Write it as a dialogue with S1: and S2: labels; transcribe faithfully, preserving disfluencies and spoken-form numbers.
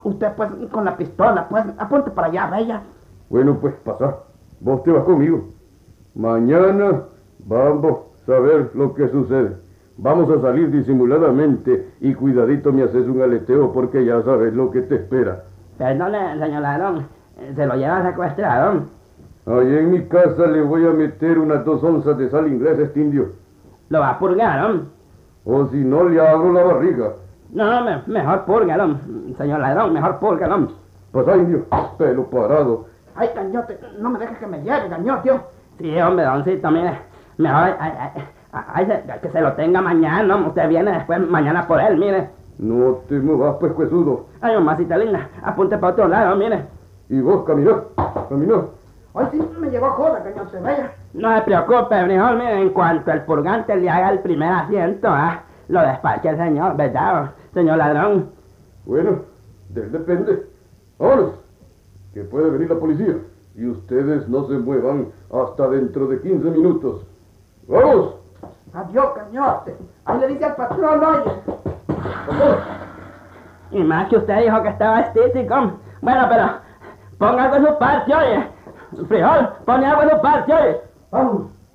S1: Usted, pues, con la pistola, pues, apunte para allá, vaya.
S2: Bueno, pues, pasa. Vos te vas conmigo. Mañana vamos a ver lo que sucede. Vamos a salir disimuladamente y cuidadito me haces un aleteo porque ya sabes lo que te espera.
S1: Perdone, señor ladrón, se lo lleva secuestrado.
S2: Ahí en mi casa le voy a meter unas dos onzas de sal inglesa a este indio.
S1: Lo va a purgar, ¿no?
S2: O si no, le abro la barriga.
S1: No, no, me, mejor púrgalo, señor ladrón, mejor púrgalo.
S2: Pasa, indio, pelo parado.
S1: Ay, gañote, no me dejes que me lleve, gañote. Sí, hombre, doncito, mire, mejor ay, ay, ay, ay, que se lo tenga mañana, ¿no? Usted viene después mañana por él, mire.
S2: No te movas, pescuezudo.
S1: Ay, mamacita linda, apunte para otro lado, mire.
S2: Y vos, camina, camina.
S1: Ay, sí, me llegó a joda, gañote, vaya. No se preocupe, frijol, mire, en cuanto el purgante le haga el primer asiento, ¿ah? Lo despache el señor, ¿verdad, señor ladrón?
S2: Bueno, de él depende. Vámonos, que puede venir la policía. Y ustedes no se muevan hasta dentro de quince minutos. ¡Vamos!
S1: Adiós, cañote. Ahí le dice al patrón, oye.
S2: ¡Vamos!
S1: Y más que usted dijo que estaba estítico. Bueno, pero ponga algo en su parte, oye. Frijol, pone algo en su parte, oye.
S2: ¡Vamos!